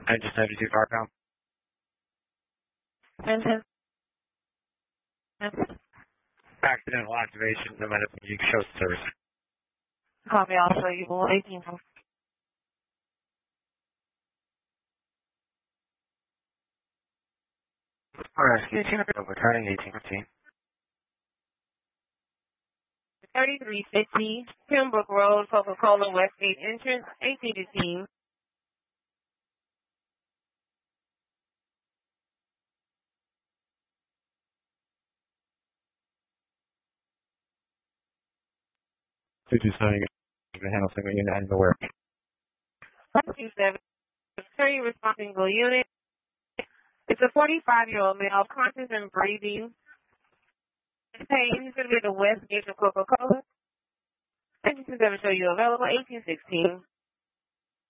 Engine 72 Carbound. Engine. Accidental activation, no matter if you show service. Copy, I'll show you 18. Rescue 18, returning 1815. 3350 Pembroke Road, Coca-Cola Westgate entrance, 1815. Signing to handle single unit and the work. 127. Attorney responding to unit. It's a 45-year-old male, conscious and breathing. Pain. He's going to be at the West Gate of Coca-Cola. 1827 show you available, 1816.